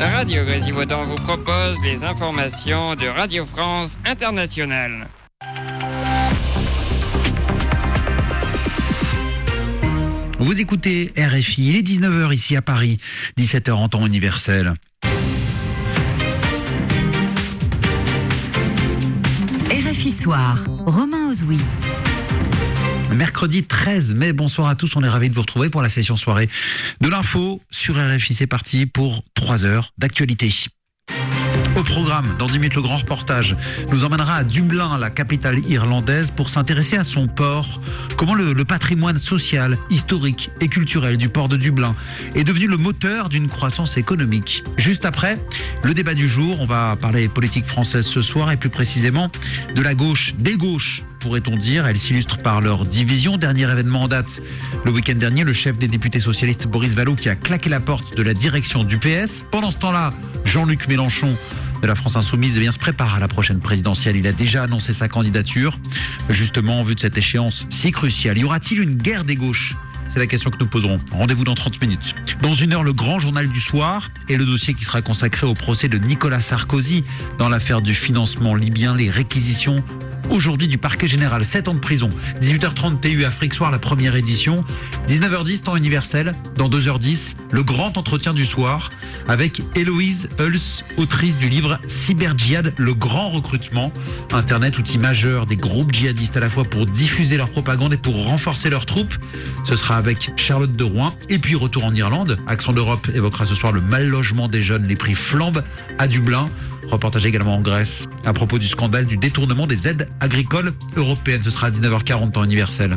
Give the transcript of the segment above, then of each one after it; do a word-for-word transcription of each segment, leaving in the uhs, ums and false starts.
Radio Grésivaudan vous propose les informations de Radio France Internationale. Vous écoutez R F I, il est dix-neuf heures ici à Paris, dix-sept heures en temps universel. R F I Soir, Romain Ozoui. Mercredi treize mai, bonsoir à tous, on est ravis de vous retrouver pour la session soirée de l'info sur R F I. C'est parti pour trois heures d'actualité. Au programme, dans dix minutes, le grand reportage nous emmènera à Dublin, la capitale irlandaise, pour s'intéresser à son port. Comment le, le patrimoine social, historique et culturel du port de Dublin est devenu le moteur d'une croissance économique. Juste après, le débat du jour, on va parler politique française ce soir et plus précisément de la gauche, des gauches, pourrait-on dire. Elle s'illustre par leur division. Dernier événement en date, le week-end dernier, le chef des députés socialistes Boris Vallaud qui a claqué la porte de la direction du P S. Pendant ce temps-là, Jean-Luc Mélenchon de la France Insoumise eh bien, se prépare à la prochaine présidentielle. Il a déjà annoncé sa candidature. Justement, en vue de cette échéance si cruciale, y aura-t-il une guerre des gauches ? C'est la question que nous poserons. Rendez-vous dans trente minutes. Dans une heure, le grand journal du soir et le dossier qui sera consacré au procès de Nicolas Sarkozy dans l'affaire du financement libyen, les réquisitions aujourd'hui du parquet général, sept ans de prison. dix-huit heures trente T U Afrique Soir, la première édition. dix-neuf heures dix, temps universel. Dans deux heures dix, le grand entretien du soir avec Héloïse Hulse, autrice du livre Cyber-Djihad, le grand recrutement. Internet, outil majeur des groupes djihadistes à la fois pour diffuser leur propagande et pour renforcer leurs troupes. Ce sera avec Charlotte de Rouen. Et puis retour en Irlande. Accent d'Europe évoquera ce soir le mal logement des jeunes. Les prix flambent à Dublin. Reportage également en Grèce à propos du scandale du détournement des aides agricoles européennes. Ce sera à dix-neuf heures quarante temps universel.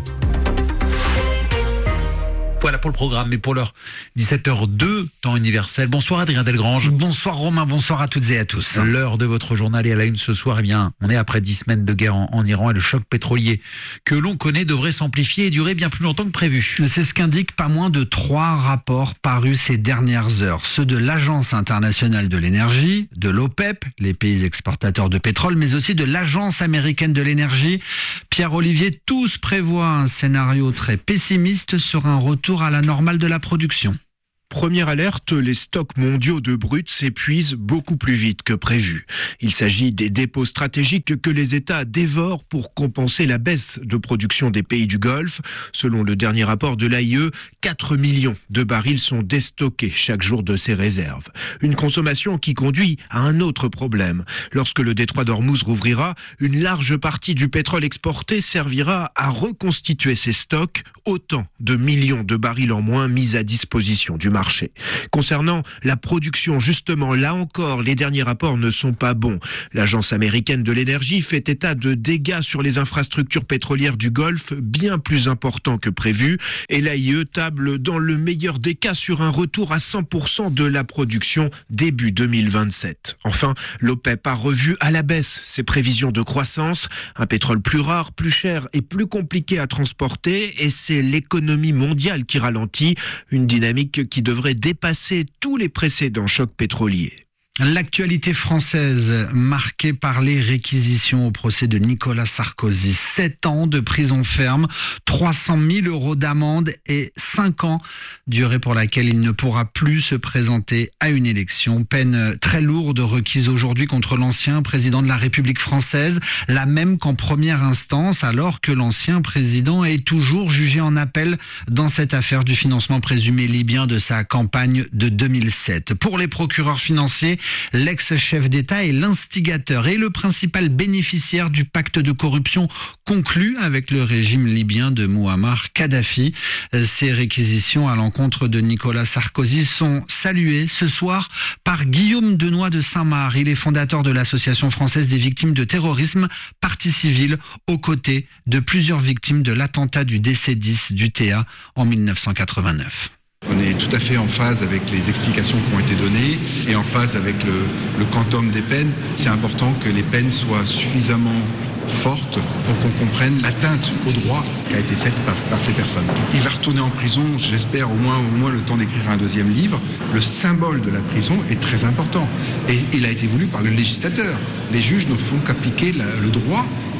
Voilà pour le programme, mais pour l'heure, dix-sept heures deux, temps universel. Bonsoir Adrien Delgrange. Bonsoir Romain, bonsoir à toutes et à tous. L'heure de votre journal est à la une ce soir. Eh bien, on est après dix semaines de guerre en, en Iran et le choc pétrolier que l'on connaît devrait s'amplifier et durer bien plus longtemps que prévu. C'est ce qu'indiquent pas moins de trois rapports parus ces dernières heures. Ceux de l'Agence internationale de l'énergie, de l'OPEP, les pays exportateurs de pétrole, mais aussi de l'Agence américaine de l'énergie. Pierre-Olivier, tous prévoient un scénario très pessimiste sur un retour à la normale de la production. Première alerte, les stocks mondiaux de brut s'épuisent beaucoup plus vite que prévu. Il s'agit des dépôts stratégiques que les États dévorent pour compenser la baisse de production des pays du Golfe. Selon le dernier rapport de l'A I E, quatre millions de barils sont déstockés chaque jour de ces réserves. Une consommation qui conduit à un autre problème. Lorsque le détroit d'Ormuz rouvrira, une large partie du pétrole exporté servira à reconstituer ces stocks, autant de millions de barils en moins mis à disposition du marché. Concernant la production, justement, là encore, les derniers rapports ne sont pas bons. L'Agence américaine de l'énergie fait état de dégâts sur les infrastructures pétrolières du Golfe bien plus importants que prévu et l'A I E table dans le meilleur des cas sur un retour à cent pour cent de la production début deux mille vingt-sept. Enfin, l'OPEP a revu à la baisse ses prévisions de croissance. Un pétrole plus rare, plus cher et plus compliqué à transporter et c'est l'économie mondiale qui ralentit, une dynamique qui devrait dépasser tous les précédents chocs pétroliers. L'actualité française marquée par les réquisitions au procès de Nicolas Sarkozy. Sept ans de prison ferme, trois cent mille euros d'amende et cinq ans, durée pour laquelle il ne pourra plus se présenter à une élection. Peine très lourde requise aujourd'hui contre l'ancien président de la République française, la même qu'en première instance, alors que l'ancien président est toujours jugé en appel dans cette affaire du financement présumé libyen de sa campagne de deux mille sept. Pour les procureurs financiers, l'ex-chef d'État est l'instigateur et le principal bénéficiaire du pacte de corruption conclu avec le régime libyen de Mouammar Kadhafi. Ces réquisitions à l'encontre de Nicolas Sarkozy sont saluées ce soir par Guillaume Denoy de Saint-Marc. Il est fondateur de l'Association française des victimes de terrorisme, partie civile, aux côtés de plusieurs victimes de l'attentat du D C dix du T A en mille neuf cent quatre-vingt-neuf. On est tout à fait en phase avec les explications qui ont été données et en phase avec le, le quantum des peines. C'est important que les peines soient suffisamment fortes pour qu'on comprenne l'atteinte au droit qui a été faite par, par ces personnes. Il va retourner en prison, j'espère, au moins, au moins le temps d'écrire un deuxième livre. Le symbole de la prison est très important et il a été voulu par le législateur. Les juges ne font qu'appliquer la, le droit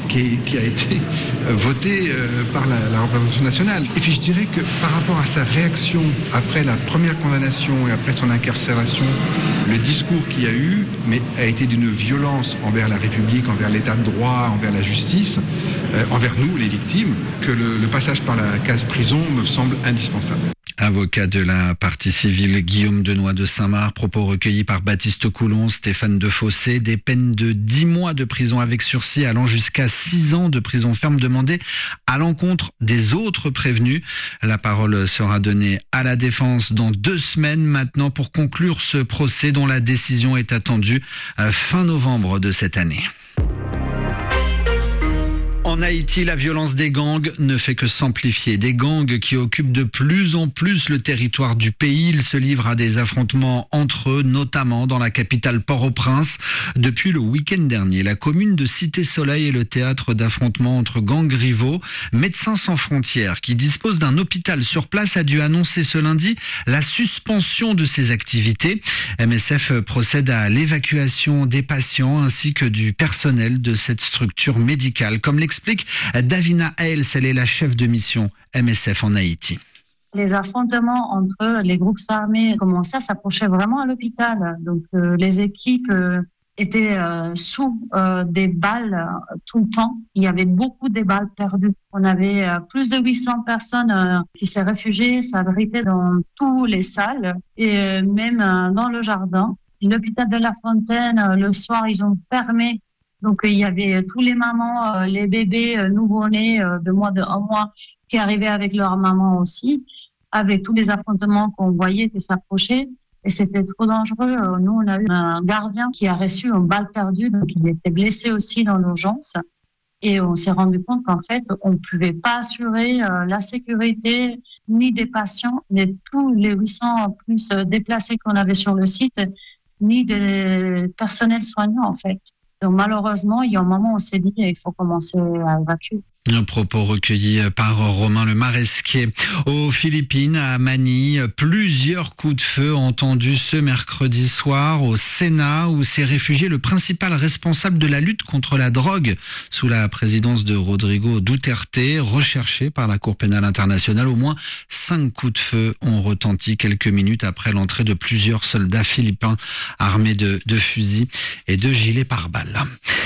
qui, qui a été voté euh, par la, la représentation nationale. Et puis je dirais que par rapport à sa réaction après la première condamnation et après son incarcération, le discours qu'il y a eu mais a été d'une violence envers la République, envers l'état de droit, envers la justice, euh, envers nous, les victimes, que le, le passage par la case prison me semble indispensable. Avocat de la partie civile, Guillaume Denoy de Saint-Marc, propos recueillis par Baptiste Coulon, Stéphane Defossé, des peines de dix mois de prison avec sursis allant jusqu'à six ans de prison ferme demandées à l'encontre des autres prévenus. La parole sera donnée à la défense dans deux semaines maintenant pour conclure ce procès dont la décision est attendue fin novembre de cette année. En Haïti, la violence des gangs ne fait que s'amplifier. Des gangs qui occupent de plus en plus le territoire du pays. Ils se livrent à des affrontements entre eux, notamment dans la capitale Port-au-Prince. Depuis le week-end dernier, la commune de Cité-Soleil est le théâtre d'affrontements entre gangs rivaux. Médecins sans frontières, qui dispose d'un hôpital sur place, a dû annoncer ce lundi la suspension de ses activités. M S F procède à l'évacuation des patients ainsi que du personnel de cette structure médicale, comme l'explique explique Davina Hales, elle est la chef de mission M S F en Haïti. Les affrontements entre les groupes armés commençaient à s'approcher vraiment à l'hôpital. Donc euh, les équipes euh, étaient euh, sous euh, des balles euh, tout le temps. Il y avait beaucoup de balles perdues. On avait euh, plus de huit cents personnes euh, qui s'est réfugiées, s'abritaient dans toutes les salles et euh, même euh, dans le jardin. L'hôpital de La Fontaine, euh, le soir, ils ont fermé. Donc, il y avait tous les mamans, euh, les bébés euh, nouveau-nés euh, de moins de un mois qui arrivaient avec leur maman aussi, avec tous les affrontements qu'on voyait qui s'approchaient. Et c'était trop dangereux. Euh, nous, on a eu un gardien qui a reçu une balle perdue, donc il était blessé aussi dans l'urgence. Et on s'est rendu compte qu'en fait, on ne pouvait pas assurer euh, la sécurité ni des patients, ni tous les huit cents plus euh, déplacés qu'on avait sur le site, ni des personnels soignants, en fait. Donc malheureusement, il y a un moment où on s'est dit qu'il faut commencer à évacuer. Un propos recueilli par Romain Le Maresquier. Aux Philippines, à Manille, plusieurs coups de feu entendus ce mercredi soir au Sénat, où s'est réfugié le principal responsable de la lutte contre la drogue sous la présidence de Rodrigo Duterte, recherché par la Cour pénale internationale. Au moins cinq coups de feu ont retenti quelques minutes après l'entrée de plusieurs soldats philippins armés de, de fusils et de gilets pare-balles.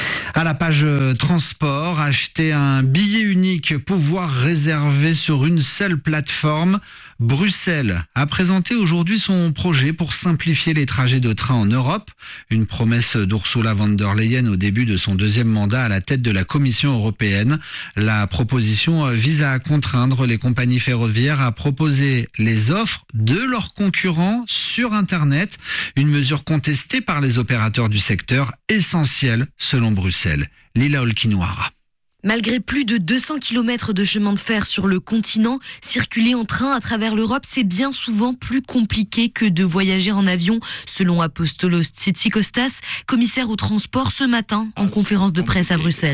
À la page transport, acheter un billet unique, pouvoir réserver sur une seule plateforme. Bruxelles a présenté aujourd'hui son projet pour simplifier les trajets de train en Europe. Une promesse d'Ursula von der Leyen au début de son deuxième mandat à la tête de la Commission européenne. La proposition vise à contraindre les compagnies ferroviaires à proposer les offres de leurs concurrents sur Internet. Une mesure contestée par les opérateurs du secteur, essentielle selon Bruxelles. Lila Olkinouara. Malgré plus de deux cents kilomètres de chemin de fer sur le continent, circuler en train à travers l'Europe, c'est bien souvent plus compliqué que de voyager en avion, selon Apostolos Tzitzikostas, commissaire au transport ce matin en conférence de presse à Bruxelles.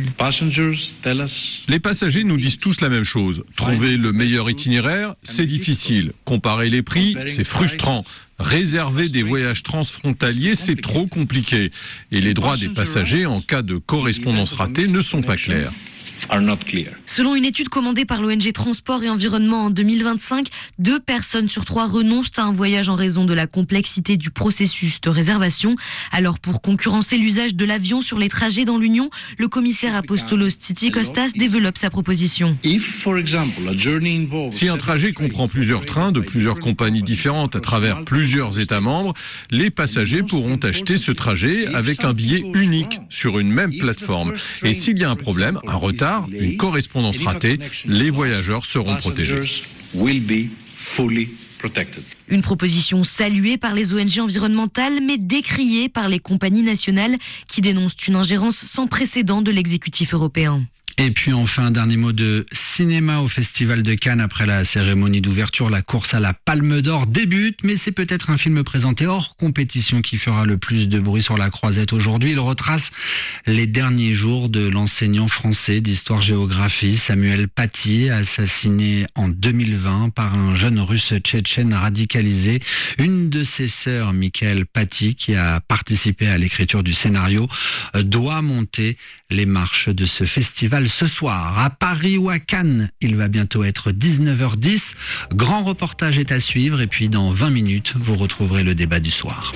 Les passagers nous disent tous la même chose. Trouver le meilleur itinéraire, c'est difficile. Comparer les prix, c'est frustrant. Réserver des voyages transfrontaliers, c'est trop compliqué. Et les droits des passagers en cas de correspondance ratée ne sont pas clairs. Selon une étude commandée par l'O N G Transport et Environnement en deux mille vingt-cinq, deux personnes sur trois renoncent à un voyage en raison de la complexité du processus de réservation. Alors pour concurrencer l'usage de l'avion sur les trajets dans l'Union, le commissaire Apostolos Tzitzikostas développe sa proposition. Si un trajet comprend plusieurs trains de plusieurs compagnies différentes à travers plusieurs États membres, les passagers pourront acheter ce trajet avec un billet unique sur une même plateforme. Et s'il y a un problème, un retard, une correspondance ratée, les voyageurs seront protégés. Une proposition saluée par les O N G environnementales, mais décriée par les compagnies nationales qui dénoncent une ingérence sans précédent de l'exécutif européen. Et puis enfin, un dernier mot de cinéma au Festival de Cannes. Après la cérémonie d'ouverture, la course à la Palme d'Or débute, mais c'est peut-être un film présenté hors compétition qui fera le plus de bruit sur la croisette aujourd'hui. Il retrace les derniers jours de l'enseignant français d'histoire-géographie Samuel Paty, assassiné en deux mille vingt par un jeune russe tchétchène radicalisé. Une de ses sœurs, Michael Paty, qui a participé à l'écriture du scénario, doit monter les marches de ce festival ce soir. À Paris ou à Cannes, il va bientôt être dix-neuf heures dix. Grand reportage est à suivre et puis dans vingt minutes, vous retrouverez le débat du soir.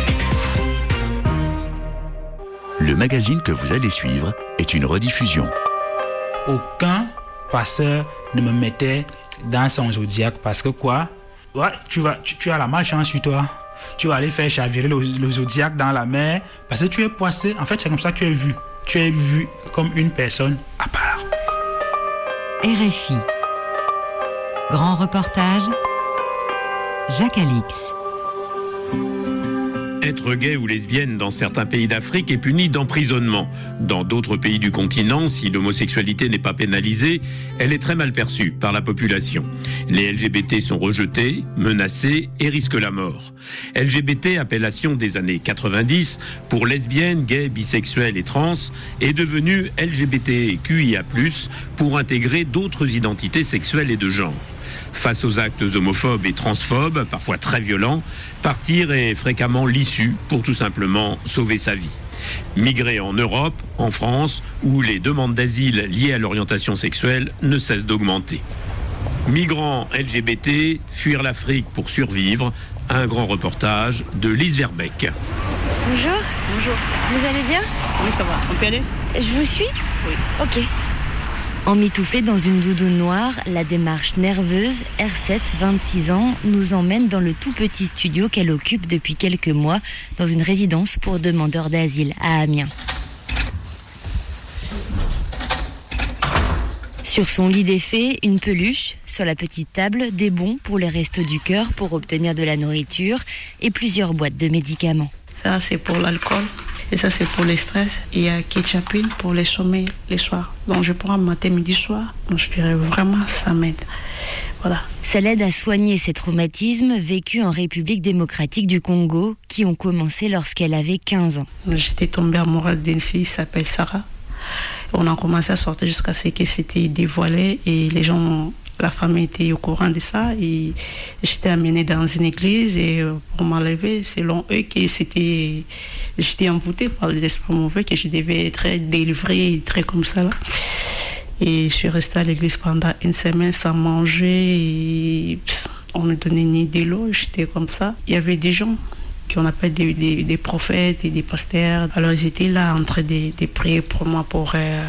Le magazine que vous allez suivre est une rediffusion. Aucun passeur ne me mettait dans son zodiaque parce que quoi? Ouais, tu, vas, tu, tu as la malchance sur toi. Tu vas aller faire chavirer le, le zodiaque dans la mer parce que tu es poissé. En fait, c'est comme ça que tu es vu. Tu es vu comme une personne à part. R F I. Grand reportage, Jacques Alix. Être gay ou lesbienne dans certains pays d'Afrique est puni d'emprisonnement. Dans d'autres pays du continent, si l'homosexualité n'est pas pénalisée, elle est très mal perçue par la population. Les L G B T sont rejetés, menacés et risquent la mort. L G B T, appellation des années quatre-vingt-dix, pour lesbiennes, gays, bisexuels et trans, est devenue L G B T Q I A plus, pour intégrer d'autres identités sexuelles et de genre. Face aux actes homophobes et transphobes, parfois très violents, partir est fréquemment l'issue pour tout simplement sauver sa vie. Migrer en Europe, en France, où les demandes d'asile liées à l'orientation sexuelle ne cessent d'augmenter. Migrants L G B T, fuir l'Afrique pour survivre, un grand reportage de Lise Verbeek. Bonjour. Bonjour. Vous allez bien? Oui, ça va. On peut aller? Je vous suis? Oui. Ok. Emmitouflée dans une doudoune noire, la démarche nerveuse, R sept, vingt-six ans, nous emmène dans le tout petit studio qu'elle occupe depuis quelques mois dans une résidence pour demandeurs d'asile à Amiens. Sur son lit défait, une peluche, sur la petite table, des bons pour les restos du cœur pour obtenir de la nourriture et plusieurs boîtes de médicaments. Ça, c'est pour l'alcool. Et ça, c'est pour les stress. Il y a Ketchupine pour les sommeils les soirs. Donc, je prends matin, midi, soir. Donc, je dirais vraiment, ça m'aide. Voilà. Ça l'aide à soigner ses traumatismes vécus en République démocratique du Congo, qui ont commencé lorsqu'elle avait quinze ans. J'étais tombée amoureuse d'une fille qui s'appelle Sarah. On a commencé à sortir jusqu'à ce que c'était dévoilé et les gens... La famille était au courant de ça et j'étais amenée dans une église et pour m'enlever, selon eux, que c'était, j'étais envoûtée par les esprits mauvais, que je devais être délivrée, très comme ça là. Et je suis restée à l'église pendant une semaine sans manger et on ne me donnait ni de l'eau, j'étais comme ça. Il y avait des gens qu'on appelle des, des, des prophètes et des pasteurs. Alors ils étaient là en train de, de prier pour moi pour... Euh,